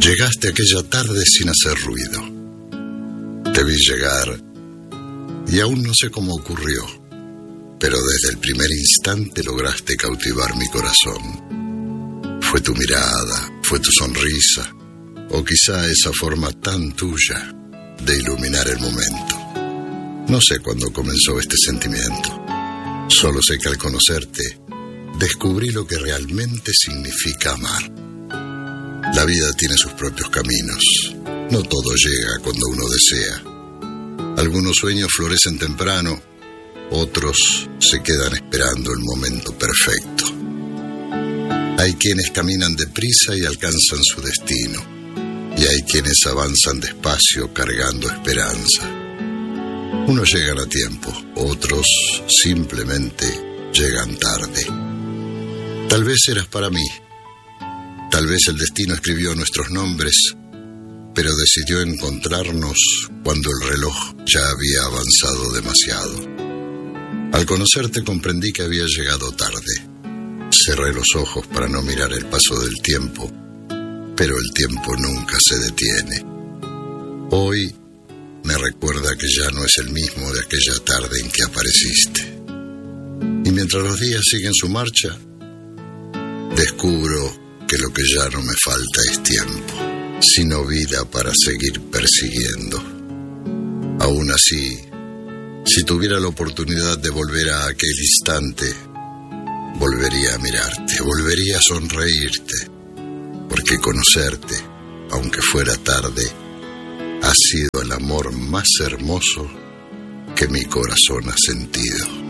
Llegaste aquella tarde sin hacer ruido. Te vi llegar y aún no sé cómo ocurrió, pero desde el primer instante lograste cautivar mi corazón. Fue tu mirada, fue tu sonrisa, o quizá esa forma tan tuya de iluminar el momento. No sé cuándo comenzó este sentimiento. Solo sé que al conocerte, descubrí lo que realmente significa amar. La vida tiene sus propios caminos. No todo llega cuando uno desea. Algunos sueños florecen temprano, otros se quedan esperando el momento perfecto. Hay quienes caminan deprisa y alcanzan su destino, y hay quienes avanzan despacio cargando esperanza. Unos llegan a tiempo, otros simplemente llegan tarde. Tal vez eras para mí. Tal vez el destino escribió nuestros nombres, pero decidió encontrarnos cuando el reloj ya había avanzado demasiado. Al conocerte comprendí que había llegado tarde. Cerré los ojos para no mirar el paso del tiempo, pero el tiempo nunca se detiene. Hoy me recuerda que ya no es el mismo de aquella tarde en que apareciste. Y mientras los días siguen su marcha, descubro que lo que ya no me falta es tiempo, sino vida para seguir persiguiendo. Aún así, si tuviera la oportunidad de volver a aquel instante, volvería a mirarte, volvería a sonreírte, porque conocerte, aunque fuera tarde, ha sido el amor más hermoso que mi corazón ha sentido.